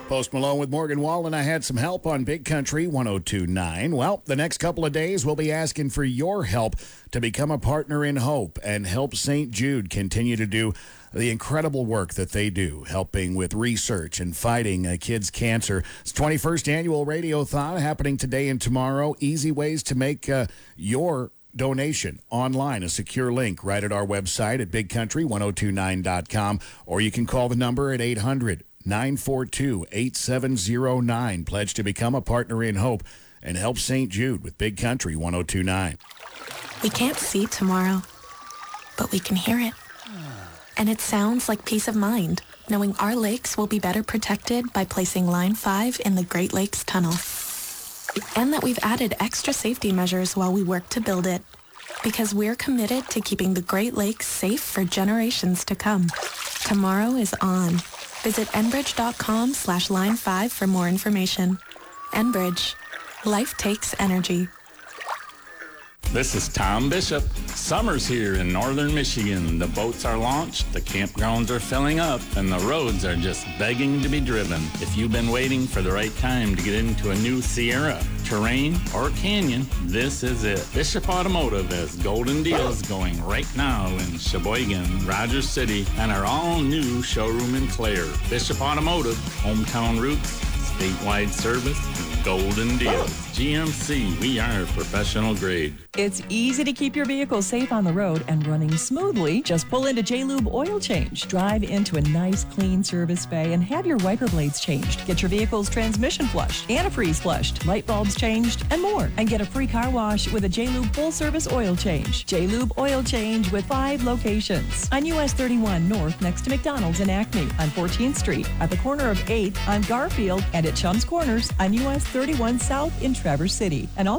Post Malone with Morgan Wallen. I had some help on Big Country 102.9. Well, the next couple of days, we'll be asking for your help to become a partner in hope and help St. Jude continue to do the incredible work that they do, helping with research and fighting kids' cancer. It's 21st annual Radiothon happening today and tomorrow. Easy ways to make your donation online, a secure link right at our website at bigcountry1029.com, or you can call the number at 800-942-8709. Pledge to become a partner in hope and help St. Jude with Big Country 102.9. We can't see tomorrow, but we can hear it. And it sounds like peace of mind, knowing our lakes will be better protected by placing Line 5 in the Great Lakes Tunnel. And that we've added extra safety measures while we work to build it. Because we're committed to keeping the Great Lakes safe for generations to come. Tomorrow is on. Visit enbridge.com/line5 for more information. Enbridge. Life takes energy. This is Tom Bishop. Summer's here in northern Michigan. The boats are launched, the campgrounds are filling up, and the roads are just begging to be driven. If you've been waiting for the right time to get into a new Sierra, Terrain, or Canyon, this is it. Bishop Automotive has golden deals going right now in Sheboygan, Rogers City, and our all-new showroom in Clare. Bishop Automotive, hometown roots, statewide service, and golden deals. GMC, we are professional grade. It's easy to keep your vehicle safe on the road and running smoothly. Just pull into J-Lube Oil Change. Drive into a nice, clean service bay and have your wiper blades changed. Get your vehicle's transmission flushed, antifreeze flushed, light bulbs changed, and more. And get a free car wash with a J-Lube full-service oil change. J-Lube Oil Change with 5 locations. On US 31 North next to McDonald's in Acme, on 14th Street, at the corner of 8th on Garfield, and at Chum's Corners on US 31 South in Traverse City. And